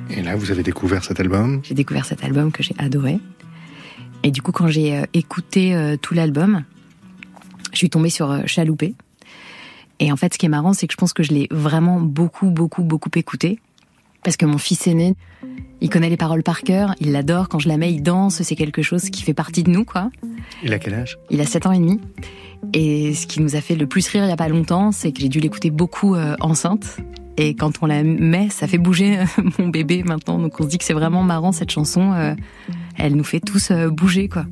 Et là, vous avez découvert cet album ? J'ai découvert cet album que j'ai adoré. Et du coup, quand j'ai écouté tout l'album, je suis tombée sur Chaloupé. Et en fait, ce qui est marrant, c'est que je pense que je l'ai vraiment beaucoup écouté. Parce que mon fils aîné, il connaît les paroles par cœur, il l'adore. Quand je la mets, il danse. C'est quelque chose qui fait partie de nous, quoi. Il a quel âge ? Il a 7 ans et demi. Et ce qui nous a fait le plus rire il y a pas longtemps, c'est que j'ai dû l'écouter beaucoup enceinte. Et quand on la met, ça fait bouger mon bébé maintenant. Donc on se dit que c'est vraiment marrant, cette chanson. Elle nous fait tous bouger, quoi.